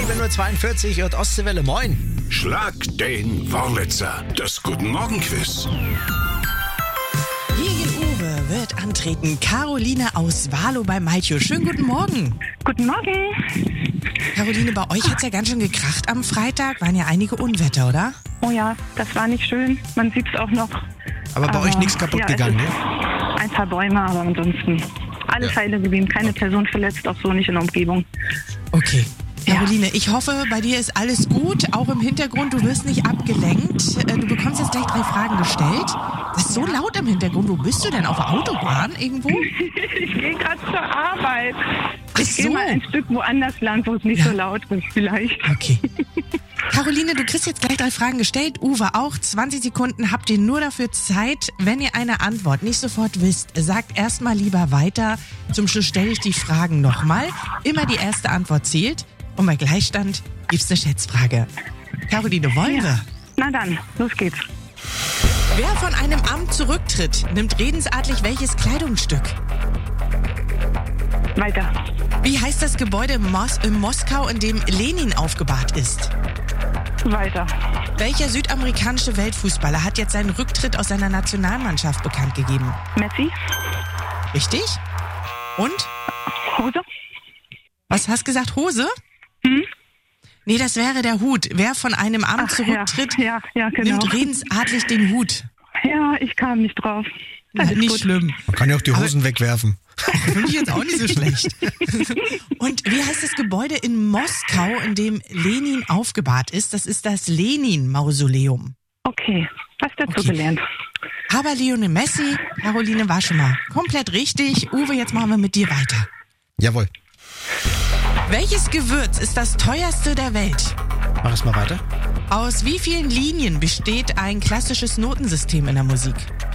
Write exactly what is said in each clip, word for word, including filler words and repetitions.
sieben Uhr zweiundvierzig und Ostseewelle, moin. Schlag den Wurlitzer, das Guten-Morgen-Quiz. Gegen Uwe wird antreten Caroline aus Walo bei Malchow. Schönen guten Morgen. Guten Morgen. Caroline, bei euch hat's ja ganz schön gekracht am Freitag. Waren ja einige Unwetter, oder? Oh ja, das war nicht schön. Man sieht's auch noch. Aber bei Aber, euch nichts kaputt ja, gegangen, es ne? ist Ein paar Bäume, aber ansonsten alles Ja. heile geblieben. Keine Person verletzt, auch so nicht in der Umgebung. Okay. Ja. Caroline, ich hoffe, bei dir ist alles gut, auch im Hintergrund, du wirst nicht abgelenkt. Äh, Du bekommst jetzt gleich drei Fragen gestellt. Das ist so laut im Hintergrund. Wo bist du denn? Auf der Autobahn irgendwo? Ich gehe gerade zur Arbeit. Ach Ich gehe so. mal ein Stück woanders lang, wo es nicht Ja. so laut ist vielleicht. Okay. Caroline, du kriegst jetzt gleich drei Fragen gestellt. Uwe auch. zwanzig Sekunden habt ihr nur dafür Zeit. Wenn ihr eine Antwort nicht sofort wisst, sagt erstmal lieber weiter. Zum Schluss stelle ich die Fragen nochmal. Immer die erste Antwort zählt. Und bei Gleichstand gibt's eine Schätzfrage. Caroline, wollen Ja. wir? Na dann, los geht's. Wer von einem Amt zurücktritt, nimmt redensartlich welches Kleidungsstück? Weiter. Wie heißt das Gebäude in, Mos in Moskau, in dem Lenin aufgebahrt ist? Weiter. Welcher südamerikanische Weltfußballer hat jetzt seinen Rücktritt aus seiner Nationalmannschaft bekannt gegeben? Messi. Richtig? Und? Hose. Was hast du gesagt? Hose? Hm? Nee, das wäre der Hut. Wer von einem Amt Ach, zurücktritt, Ja, ja, ja, genau. nimmt redensartlich den Hut. Ja, ich kam nicht drauf. Das Na, ist nicht gut. schlimm. Man kann ja auch die Aber- Hosen wegwerfen. Finde ich jetzt auch nicht so schlecht. Und wie heißt das Gebäude in Moskau, in dem Lenin aufgebahrt ist? Das ist das Lenin-Mausoleum. Okay, was dazu Okay. gelernt. Aber Lionel Messi, Caroline war schon mal komplett richtig. Uwe, jetzt machen wir mit dir weiter. Jawohl. Welches Gewürz ist das teuerste der Welt? Mach es mal weiter. Aus wie vielen Linien besteht ein klassisches Notensystem in der Musik?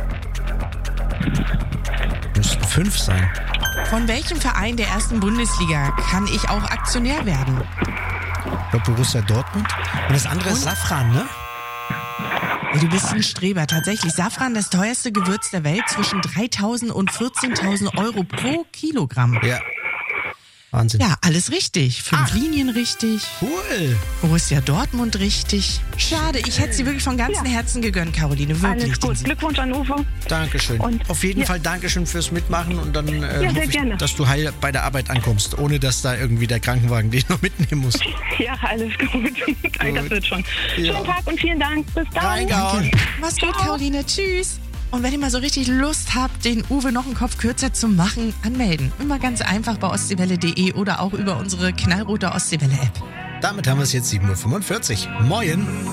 Müssten fünf sein. Von welchem Verein der ersten Bundesliga kann ich auch Aktionär werden? Ich glaube Borussia Dortmund. Und das andere ist Safran, ne? Ja, du bist ein Streber. Tatsächlich, Safran, das teuerste Gewürz der Welt, zwischen dreitausend und vierzehntausend Euro pro Kilogramm. Ja. Wahnsinn. Ja, alles richtig. Fünf Ach. Linien richtig. Cool. Borussia Dortmund richtig. Schade, ich hätte sie wirklich von ganzem Ja. Herzen gegönnt, Caroline. Wirklich. Alles den gut. Sieg. Glückwunsch an Uwe. Dankeschön. Und- Auf jeden ja. Fall Dankeschön fürs Mitmachen und dann äh, Ja, sehr hoffe ich, gerne. dass du heil bei der Arbeit ankommst, ohne dass da irgendwie der Krankenwagen dich noch mitnehmen muss. Ja, alles gut. Das wird schon. Ja. Schönen Tag und vielen Dank. Bis dann. Reingehauen. Mach's gut, Ciao. Caroline. Tschüss. Und wenn ihr mal so richtig Lust habt, den Uwe noch einen Kopf kürzer zu machen, anmelden. Immer ganz einfach bei ostseewelle punkt de oder auch über unsere knallrote Ostseewelle-App. Damit haben wir es jetzt sieben Uhr fünfundvierzig. Moin.